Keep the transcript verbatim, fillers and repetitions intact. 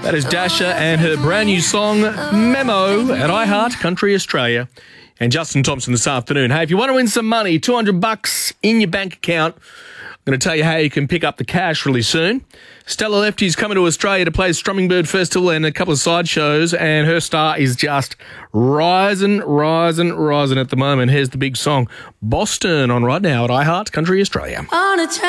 That is Dasha and her brand new song, Memo, at iHeart Country Australia. And Justin Thompson this afternoon. Hey, if you want to win some money, two hundred bucks in your bank account, I'm going to tell you how you can pick up the cash really soon. Stella Lefty's coming to Australia to play Strumming Bird Festival and a couple of side shows, and her star is just rising, rising, rising at the moment. Here's the big song, Boston, on right now at iHeart Country Australia. On a